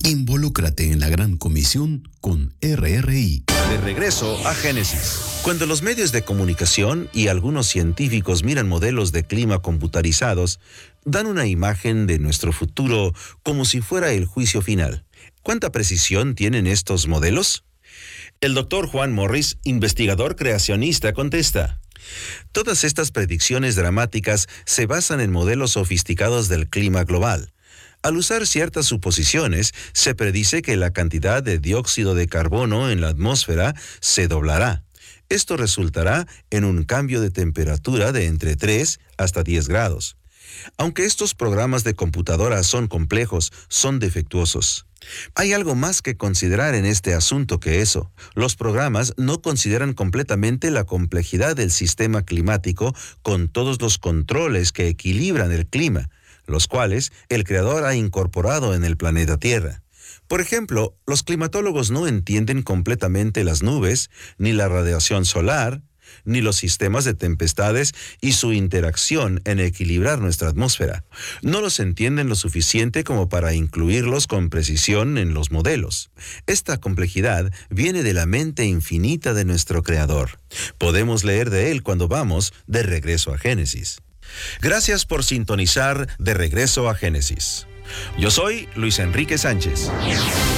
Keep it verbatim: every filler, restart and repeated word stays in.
Involúcrate en la gran comisión con R R I. De regreso a Génesis. Cuando los medios de comunicación y algunos científicos miran modelos de clima computarizados, dan una imagen de nuestro futuro como si fuera el juicio final. ¿Cuánta precisión tienen estos modelos? El doctor Juan Morris, investigador creacionista, contesta: todas estas predicciones dramáticas se basan en modelos sofisticados del clima global. Al usar ciertas suposiciones, se predice que la cantidad de dióxido de carbono en la atmósfera se doblará. Esto resultará en un cambio de temperatura de entre tres hasta diez grados. Aunque estos programas de computadora son complejos, son defectuosos. Hay algo más que considerar en este asunto que eso. Los programas no consideran completamente la complejidad del sistema climático con todos los controles que equilibran el clima, los cuales el Creador ha incorporado en el planeta Tierra. Por ejemplo, los climatólogos no entienden completamente las nubes, ni la radiación solar, ni los sistemas de tempestades y su interacción en equilibrar nuestra atmósfera. No los entienden lo suficiente como para incluirlos con precisión en los modelos. Esta complejidad viene de la mente infinita de nuestro Creador. Podemos leer de él cuando vamos de regreso a Génesis. Gracias por sintonizar De Regreso a Génesis. Yo soy Luis Enrique Sánchez.